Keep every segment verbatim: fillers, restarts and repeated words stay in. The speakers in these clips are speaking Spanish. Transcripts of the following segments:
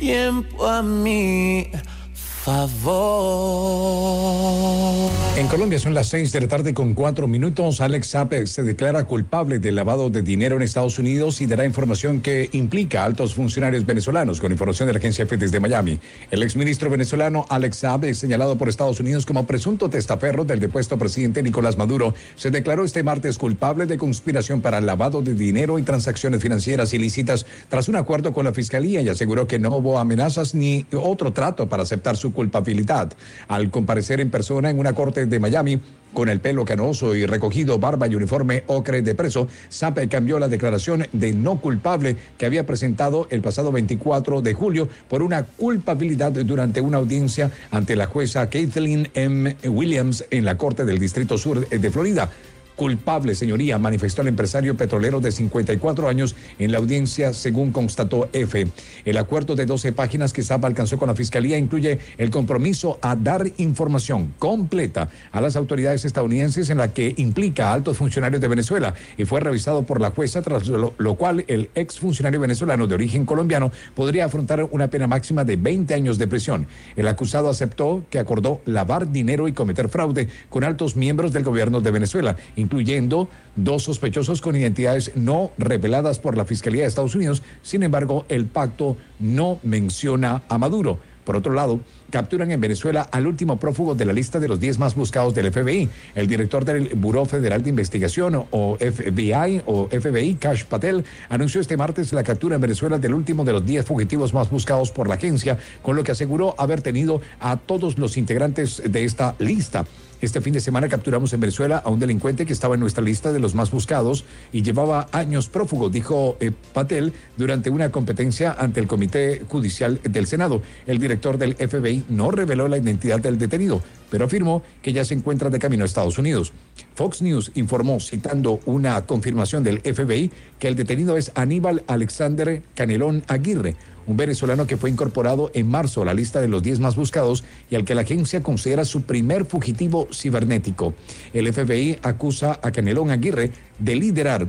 tiempo a mi favor. En Colombia son las seis de la tarde con cuatro minutos. Alex Saab se declara culpable del lavado de dinero en Estados Unidos y dará información que implica a altos funcionarios venezolanos, con información de la agencia F desde Miami. El exministro venezolano Alex Saab, es señalado por Estados Unidos como presunto testaferro del depuesto presidente Nicolás Maduro, se declaró este martes culpable de conspiración para lavado de dinero y transacciones financieras ilícitas tras un acuerdo con la fiscalía, y aseguró que no hubo amenazas ni otro trato para aceptar su culpabilidad. Al comparecer en persona en una corte de Miami, con el pelo canoso y recogido, barba y uniforme ocre de preso, Saab cambió la declaración de no culpable que había presentado el pasado veinticuatro de julio por una culpabilidad durante una audiencia ante la jueza Kathleen M. Williams en la Corte del Distrito Sur de Florida. Culpable, señoría, manifestó el empresario petrolero de cincuenta y cuatro años en la audiencia, según constató F. El acuerdo de doce páginas que Saab alcanzó con la fiscalía incluye el compromiso a dar información completa a las autoridades estadounidenses, en la que implica a altos funcionarios de Venezuela, y fue revisado por la jueza, tras lo, lo cual el exfuncionario venezolano de origen colombiano podría afrontar una pena máxima de veinte años de prisión. El acusado aceptó que acordó lavar dinero y cometer fraude con altos miembros del gobierno de Venezuela, incluyendo dos sospechosos con identidades no reveladas por la Fiscalía de Estados Unidos. Sin embargo, el pacto no menciona a Maduro. Por otro lado, capturan en Venezuela al último prófugo de la lista de los diez más buscados del F B I. El director del Buró Federal de Investigación, o F B I, o F B I, Kash Patel, anunció este martes la captura en Venezuela del último de los diez fugitivos más buscados por la agencia, con lo que aseguró haber tenido a todos los integrantes de esta lista. Este fin de semana capturamos en Venezuela a un delincuente que estaba en nuestra lista de los más buscados y llevaba años prófugo, dijo eh, Patel durante una competencia ante el Comité Judicial del Senado. El director del F B I no reveló la identidad del detenido, pero afirmó que ya se encuentra de camino a Estados Unidos. Fox News informó, citando una confirmación del F B I, que el detenido es Aníbal Alexander Canelón Aguirre, un venezolano que fue incorporado en marzo a la lista de los diez más buscados y al que la agencia considera su primer fugitivo cibernético. El F B I acusa a Canelón Aguirre de liderar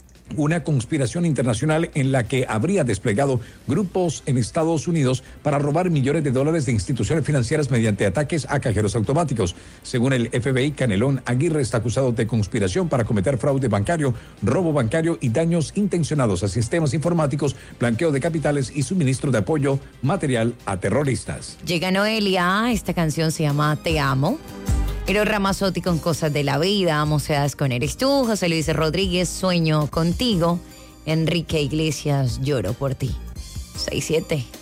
una conspiración internacional en la que habría desplegado grupos en Estados Unidos para robar millones de dólares de instituciones financieras mediante ataques a cajeros automáticos. Según el F B I, Canelón Aguirre está acusado de conspiración para cometer fraude bancario, robo bancario y daños intencionados a sistemas informáticos, blanqueo de capitales y suministro de apoyo material a terroristas. Llega Noelia, esta canción se llama Te Amo. Eros Ramazzotti con Cosas de la Vida, Mocedades con Eres Tú, José Luis Rodríguez, Sueño Contigo, Enrique Iglesias, Lloro por Ti. seis siete